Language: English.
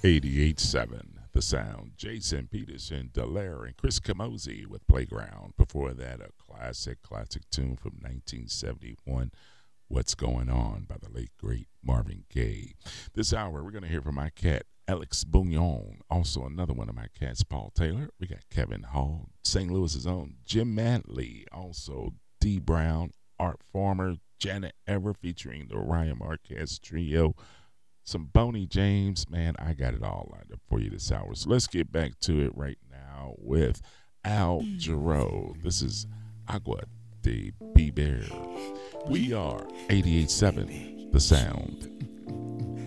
88.7 The Sound. Jason Peterson, Dallaire, and Chris Camozzi with Playground. Before that, a classic tune from 1971, What's Going On by the late, great Marvin Gaye. This hour, we're going to hear from my cat, Alex Bouillon. Also, another one of my cats, Paul Taylor. We got Kevin Hall, St. Louis's own Jim Mantley. Also, D. Brown, Art Farmer, Janet Ever featuring the Ryan Marquez Trio. Some Boney James, man, I got it all lined up for you this hour. So let's get back to it right now with Al Jarreau. This is Agua de Beber. We are 88.7 The Sound.